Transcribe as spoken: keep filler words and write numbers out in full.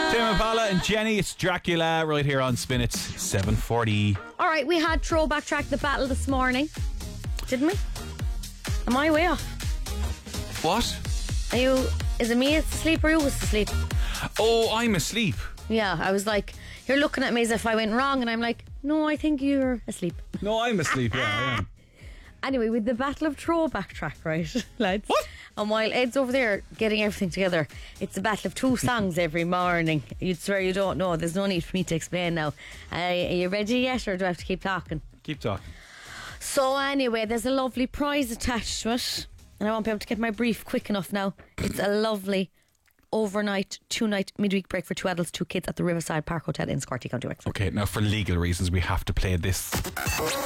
Tame Impala and Jenny, it's Dracula right here on Spin. It's seven forty. Alright, we had Throwback Track the battle this morning, didn't we? Am I way off? What? Are you, is it me asleep or you was asleep? Oh, I'm asleep. Yeah, I was like, you're looking at me as if I went wrong, and I'm like, no, I think you're asleep. No, I'm asleep, yeah, I am. Anyway, with the Battle of Throwback Track, right, lads? What? And while Ed's over there getting everything together, it's a battle of two songs every morning. You'd swear you don't know. There's no need for me to explain now. Uh, are you ready yet, or do I have to keep talking? Keep talking. So anyway, there's a lovely prize attached to it, and I won't be able to get my brief quick enough now. It's a lovely overnight, two-night midweek break for two adults, two kids at the Riverside Park Hotel in Scorty, County Wexford. Okay, now for legal reasons we have to play this.